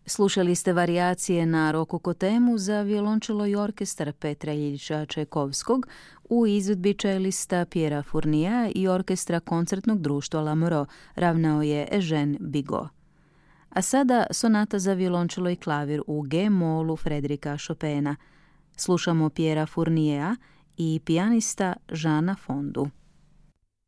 Slušali ste varijacije na rokoko temu za violončelo i orkestar Petra Iljiča Čajkovskog u izvedbi čelista Pierra Fourniera i orkestra koncertnog društva Lamoureux, ravnao je Eugène Bigot. A sada sonata za violončelo i klavir u G-molu Fredrika Chopina. Slušamo Pierra Fourniera i pijanista Jeana Fondu.